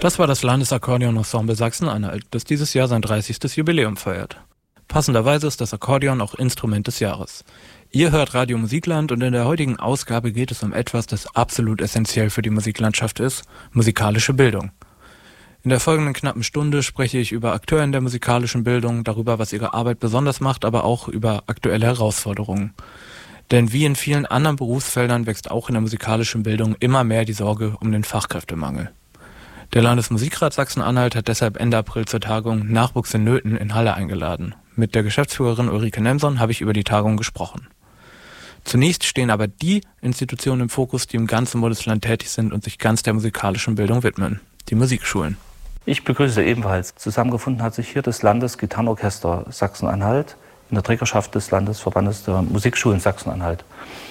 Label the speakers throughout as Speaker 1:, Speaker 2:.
Speaker 1: Das war das Landesakkordeon-Ensemble Sachsen-Anhalt, das dieses Jahr sein 30. Jubiläum feiert. Passenderweise ist das Akkordeon auch Instrument des Jahres. Ihr hört Radio Musikland und in der heutigen Ausgabe geht es um etwas, das absolut essentiell für die Musiklandschaft ist: musikalische Bildung. In der folgenden knappen Stunde spreche ich über Akteure in der musikalischen Bildung, darüber, was ihre Arbeit besonders macht, aber auch über aktuelle Herausforderungen. Denn wie in vielen anderen Berufsfeldern wächst auch in der musikalischen Bildung immer mehr die Sorge um den Fachkräftemangel. Der Landesmusikrat Sachsen-Anhalt hat deshalb Ende April zur Tagung Nachwuchs in Nöten in Halle eingeladen. Mit der Geschäftsführerin Ulrike Nemson habe ich über die Tagung gesprochen. Zunächst stehen aber die Institutionen im Fokus, die im ganzen Bundesland tätig sind und sich ganz der musikalischen Bildung widmen: die Musikschulen.
Speaker 2: Ich begrüße ebenfalls. Zusammengefunden hat sich hier das Landesgitarrenorchester Sachsen-Anhalt in der Trägerschaft des Landesverbandes der Musikschulen Sachsen-Anhalt.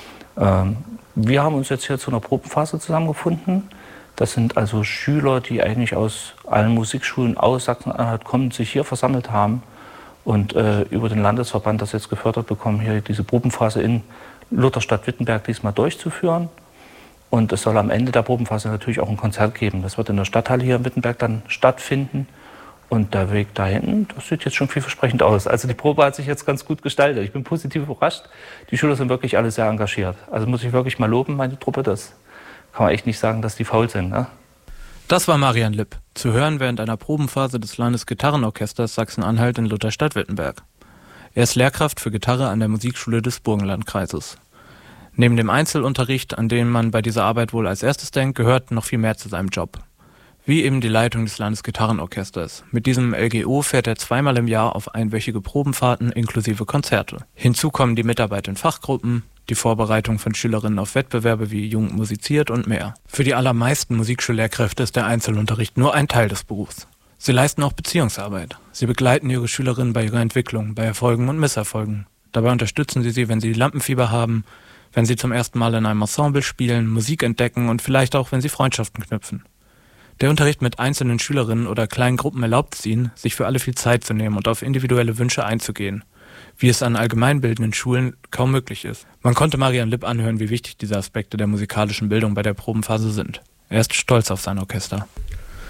Speaker 2: Wir haben uns jetzt hier zu einer Probenphase zusammengefunden. Das sind also Schüler, die eigentlich aus allen Musikschulen aus Sachsen-Anhalt kommen, sich hier versammelt haben und über den Landesverband das jetzt gefördert bekommen, hier diese Probenphase in Lutherstadt-Wittenberg diesmal durchzuführen. Und es soll am Ende der Probenphase natürlich auch ein Konzert geben. Das wird in der Stadthalle hier in Wittenberg dann stattfinden. Und der Weg da hinten, das sieht jetzt schon vielversprechend aus. Also die Probe hat sich jetzt ganz gut gestaltet. Ich bin positiv überrascht. Die Schüler sind wirklich alle sehr engagiert. Also muss ich wirklich mal loben, meine Truppe. Das kann man echt nicht sagen, dass die faul sind, ne?
Speaker 1: Das war Marian Lipp, zu hören während einer Probenphase des Landesgitarrenorchesters Sachsen-Anhalt in Lutherstadt-Wittenberg. Er ist Lehrkraft für Gitarre an der Musikschule des Burgenlandkreises. Neben dem Einzelunterricht, an den man bei dieser Arbeit wohl als erstes denkt, gehört noch viel mehr zu seinem Job. Wie eben die Leitung des Landesgitarrenorchesters. Mit diesem LGO fährt er zweimal im Jahr auf einwöchige Probenfahrten inklusive Konzerte. Hinzu kommen die Mitarbeit in Fachgruppen, die Vorbereitung von Schülerinnen auf Wettbewerbe wie Jugend musiziert und mehr. Für die allermeisten Musikschullehrkräfte ist der Einzelunterricht nur ein Teil des Berufs. Sie leisten auch Beziehungsarbeit. Sie begleiten ihre Schülerinnen bei ihrer Entwicklung, bei Erfolgen und Misserfolgen. Dabei unterstützen sie wenn sie Lampenfieber haben, wenn sie zum ersten Mal in einem Ensemble spielen, Musik entdecken und vielleicht auch, wenn sie Freundschaften knüpfen. Der Unterricht mit einzelnen Schülerinnen oder kleinen Gruppen erlaubt es ihnen, sich für alle viel Zeit zu nehmen und auf individuelle Wünsche einzugehen, wie es an allgemeinbildenden Schulen kaum möglich ist. Man konnte Marian Lipp anhören, wie wichtig diese Aspekte der musikalischen Bildung bei der Probenphase sind. Er ist stolz auf sein Orchester.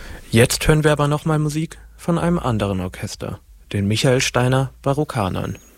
Speaker 1: Jetzt hören wir aber nochmal Musik von einem anderen Orchester, den Michael Steiner Barokkanern.